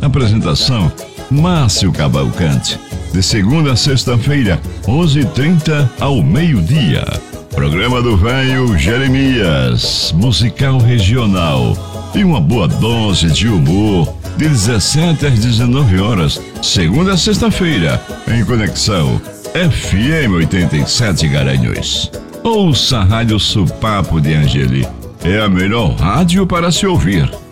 Apresentação: Márcio Cavalcante. De segunda a sexta-feira, 11h30 ao meio-dia. Programa do Velho Jeremias, musical regional e uma boa dose de humor, de 17 às 19 horas, segunda a sexta-feira, em Conexão FM 87 Garanhuns. Ouça a Rádio Supapo de Angeli. É a melhor rádio para se ouvir.